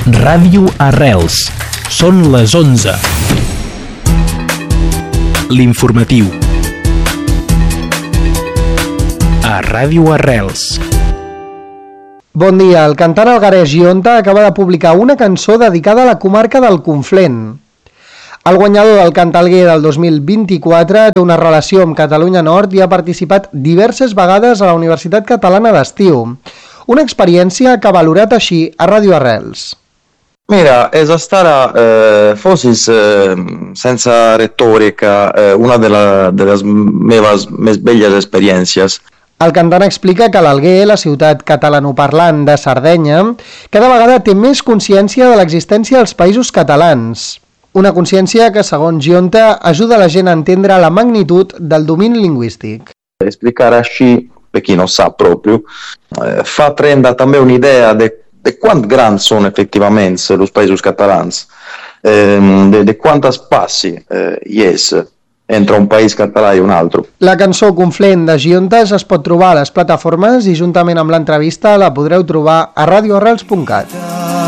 Ràdio Arrels. Són les 11. L'informatiu. A Ràdio Arrels. Bon dia, el cantant alguerès Gionta acaba de publicar una cançó dedicada a la comarca del Conflent. El guanyador del Cantalguer del 2024 té una relació amb Catalunya Nord i ha participat diverses vegades a la Universitat Catalana d'Estiu. Una experiència que ha valorat així a Ràdio Arrels. Mira, è stata forse senza retorica una delle mie belle esperienze. El cantant explica que l'Alguer, la ciutat catalanoparlant de Sardenya, cada vegada té més consciència de l'existència dels països catalans. Una consciència que, segons Gionta, ajuda la gent a entendre la magnitud del domini lingüístic. Esplicare així, per chi non sa proprio, fa prendere també un'idea de quant grans són efectivament els països catalans, de quants passi hi és entre un país català i un altre. La cançó Conflent de Gionta es pot trobar a les plataformes i juntament amb l'entrevista la podreu trobar a radioarrels.cat.